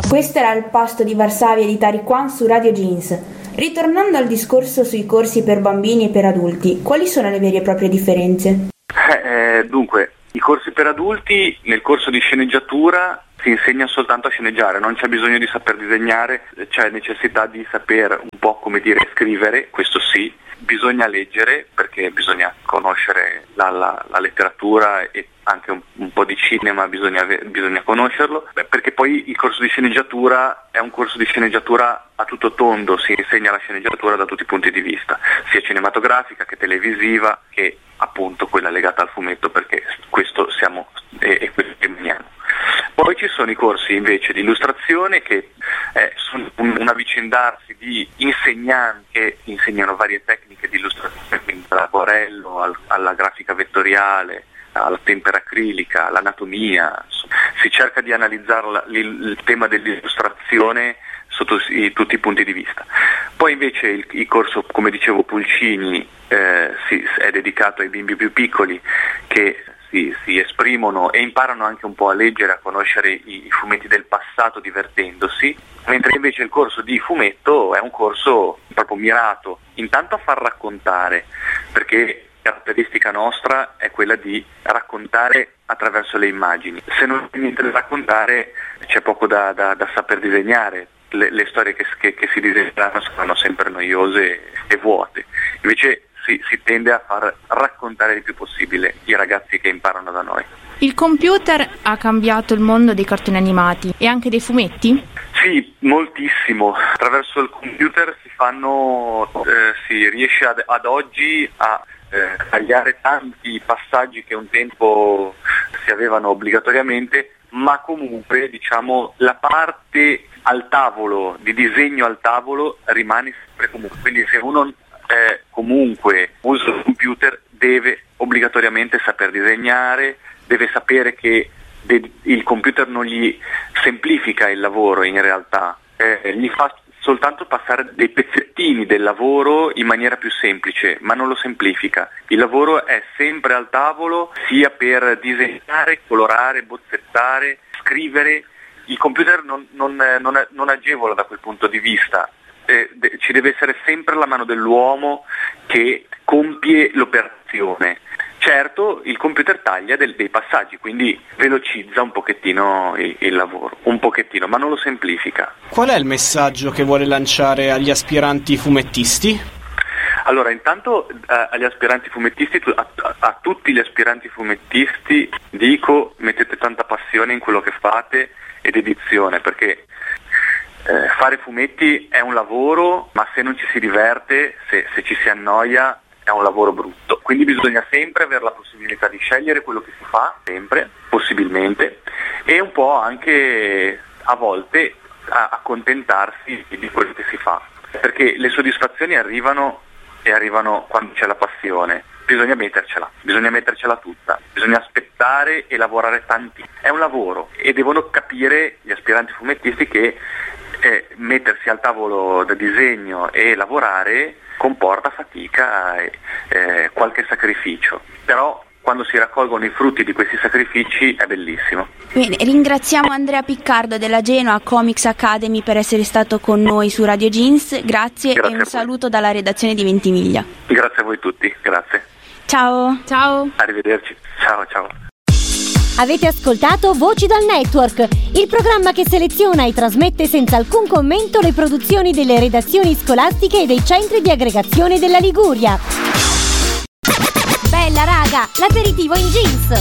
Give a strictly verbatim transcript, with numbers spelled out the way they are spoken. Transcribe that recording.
Questo era il pasto di Varsavia di Tariq Khan su Radio Jeans. Ritornando al discorso sui corsi per bambini e per adulti, quali sono le vere e proprie differenze? Eh, dunque, i corsi per adulti, nel corso di sceneggiatura si insegna soltanto a sceneggiare, non c'è bisogno di saper disegnare, c'è necessità di saper un po' come dire scrivere, questo sì, bisogna leggere perché bisogna conoscere la, la, la letteratura e anche un, un po' di cinema, bisogna, bisogna conoscerlo, beh, perché poi il corso di sceneggiatura è un corso di sceneggiatura a tutto tondo, si insegna la sceneggiatura da tutti i punti di vista, sia cinematografica che televisiva che appunto quella legata al fumetto, perché questo siamo e, e questo rimaniamo. Poi ci sono i corsi invece di illustrazione che eh, sono un, un avvicendarsi di insegnanti che insegnano varie tecniche di illustrazione, quindi dall'acquarello al, alla grafica vettoriale, alla tempera acrilica, all'anatomia. Si cerca di analizzare la, il, il tema dell'illustrazione sotto i, tutti i punti di vista. Poi invece il, il corso, come dicevo, Pulcini eh, si, è dedicato ai bimbi più piccoli che si, si esprimono e imparano anche un po' a leggere, a conoscere i, i fumetti del passato divertendosi, mentre invece il corso di fumetto è un corso proprio mirato intanto a far raccontare, perché caratteristica nostra è quella di raccontare attraverso le immagini. Se non c'è niente da raccontare c'è poco da, da, da saper disegnare, le, le storie che, che, che si disegneranno saranno sempre noiose e vuote, invece si, si tende a far raccontare il più possibile i ragazzi che imparano da noi. Il computer ha cambiato il mondo dei cartoni animati e anche dei fumetti? Sì, moltissimo. Attraverso il computer si fanno, eh, si riesce ad, ad oggi a eh, tagliare tanti passaggi che un tempo si avevano obbligatoriamente, ma comunque diciamo la parte al tavolo, di disegno al tavolo, rimane sempre comunque. Quindi se uno eh, comunque usa il computer deve obbligatoriamente saper disegnare, deve sapere che de- il computer non gli semplifica il lavoro in realtà, eh, gli fa soltanto passare dei pezzettini del lavoro in maniera più semplice, ma non lo semplifica. Il lavoro è sempre al tavolo, sia per disegnare, colorare, bozzettare, scrivere. Il computer non, non, non, non agevola da quel punto di vista. Eh, de- ci deve essere sempre la mano dell'uomo che compie l'operazione. Certo, il computer taglia del, dei passaggi, quindi velocizza un pochettino il, il lavoro, un pochettino, ma non lo semplifica. Qual è il messaggio che vuole lanciare agli aspiranti fumettisti? Allora, intanto eh, agli aspiranti fumettisti, a, a, a tutti gli aspiranti fumettisti dico: mettete tanta passione in quello che fate ed edizione, perché eh, fare fumetti è un lavoro, ma se non ci si diverte, se, se ci si annoia, è un lavoro brutto, quindi bisogna sempre avere la possibilità di scegliere quello che si fa, sempre, possibilmente, e un po' anche a volte a- accontentarsi di quello che si fa, perché le soddisfazioni arrivano e arrivano quando c'è la passione, bisogna mettercela, bisogna mettercela tutta, bisogna aspettare e lavorare tanti, è un lavoro e devono capire gli aspiranti fumettisti che eh, mettersi al tavolo da disegno e lavorare comporta fatica e eh, qualche sacrificio, però quando si raccolgono i frutti di questi sacrifici è bellissimo. Bene, ringraziamo Andrea Piccardo della Genoa Comics Academy per essere stato con noi su Radio Jeans, grazie, grazie e un saluto dalla redazione di Ventimiglia. Grazie a voi tutti, grazie. Ciao. Ciao. Arrivederci, ciao ciao. Avete ascoltato Voci dal Network, il programma che seleziona e trasmette senza alcun commento le produzioni delle redazioni scolastiche e dei centri di aggregazione della Liguria. Bella raga, l'aperitivo in jeans!